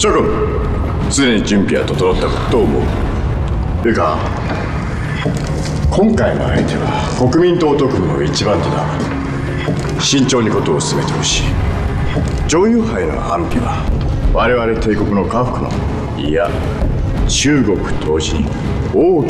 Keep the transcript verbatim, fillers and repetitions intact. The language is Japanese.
諸君、すでに準備は整ったと思う。ルカ、今回の相手は国民党特務の一番手だ。慎重にことを進めてほしい。ジョンユハイの安否は我々帝国の家福の、いや中国同時に大き